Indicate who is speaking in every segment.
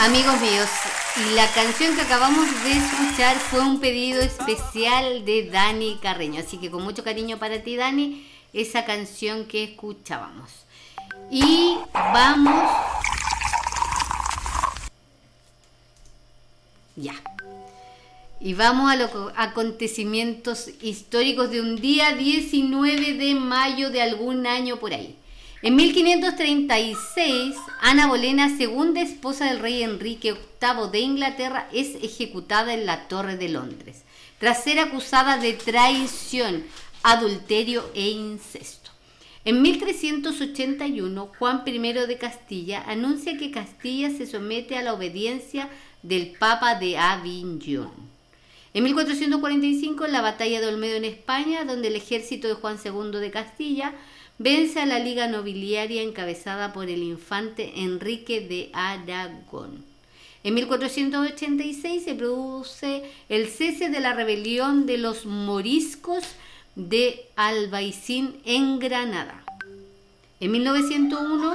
Speaker 1: Amigos míos, y la canción que acabamos de escuchar fue un pedido especial de Dani Carreño, así que con mucho cariño para ti, Dani, esa canción que escuchábamos. Y vamos... Ya. Y vamos a los acontecimientos históricos de un día 19 de mayo de algún año por ahí. En 1536, Ana Bolena, segunda esposa del rey Enrique VIII de Inglaterra, es ejecutada en la Torre de Londres, tras ser acusada de traición, adulterio e incesto. En 1381, Juan I de Castilla anuncia que Castilla se somete a la obediencia del Papa de Aviñón. En 1445, la batalla de Olmedo en España, donde el ejército de Juan II de Castilla vence a la Liga Nobiliaria encabezada por el infante Enrique de Aragón. En 1486 se produce el cese de la rebelión de los moriscos de Albaicín en Granada. En 1901,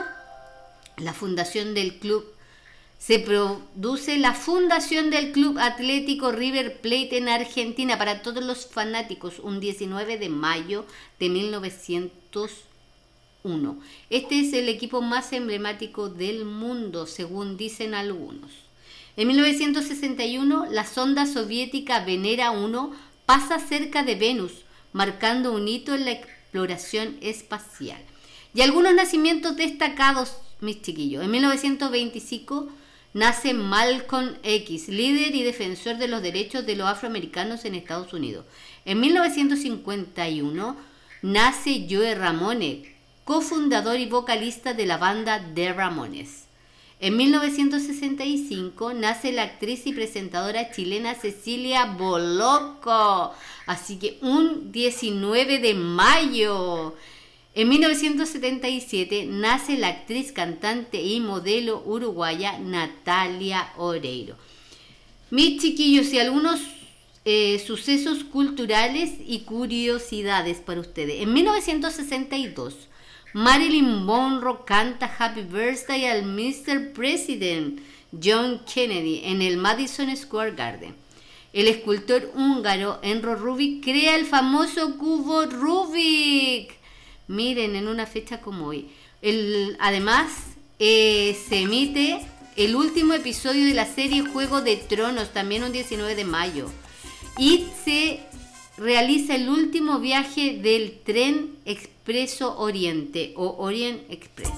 Speaker 1: se produce la fundación del Club Atlético River Plate en Argentina para todos los fanáticos, un 19 de mayo de 1901. Este es el equipo más emblemático del mundo, según dicen algunos. En 1961, la sonda soviética Venera 1 pasa cerca de Venus, marcando un hito en la exploración espacial. Y algunos nacimientos destacados, mis chiquillos. En 1925 nace Malcolm X, líder y defensor de los derechos de los afroamericanos en Estados Unidos. En 1951 nace Joe Ramone, cofundador y vocalista de la banda The Ramones. En 1965 nace la actriz y presentadora chilena Cecilia Boloco, así que un 19 de mayo. En 1977 nace la actriz, cantante y modelo uruguaya Natalia Oreiro. Mis chiquillos, y algunos sucesos culturales y curiosidades para ustedes. En 1962, Marilyn Monroe canta Happy Birthday al Mr. President John Kennedy en el Madison Square Garden. El escultor húngaro Enro Rubik crea el famoso cubo Rubik. Miren, en una fecha como hoy. Además, se emite el último episodio de la serie Juego de Tronos, también un 19 de mayo. Y se realiza el último viaje del tren Expreso Oriente o Orient Express.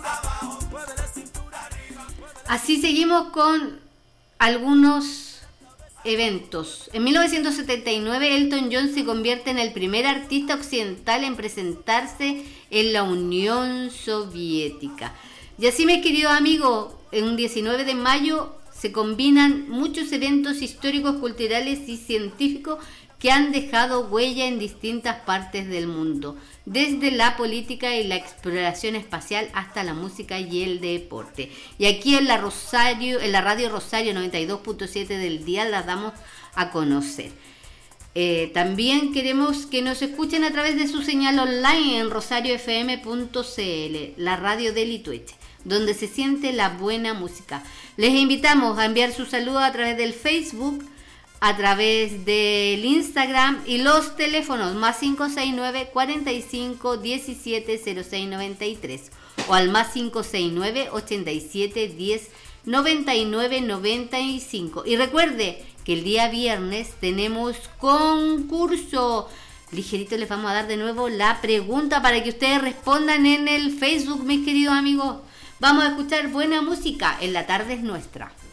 Speaker 1: Así seguimos con algunos eventos. En 1979, Elton John se convierte en el primer artista occidental en presentarse en la Unión Soviética. Y así, mis queridos amigos, en un 19 de mayo se combinan muchos eventos históricos, culturales y científicos que han dejado huella en distintas partes del mundo, desde la política y la exploración espacial hasta la música y el deporte. Y aquí en la radio Rosario 92.7 del dial las damos a conocer. También queremos que nos escuchen a través de su señal online en rosariofm.cl, la radio del Itueche, donde se siente la buena música. Les invitamos a enviar su saludo a través del Facebook, a través del Instagram y los teléfonos más 569 45 17 06 93 o al más 569 87 10 99 95. Y recuerde que el día viernes tenemos concurso. Ligerito les vamos a dar de nuevo la pregunta para que ustedes respondan en el Facebook, mis queridos amigos. Vamos a escuchar buena música en La Tarde es Nuestra.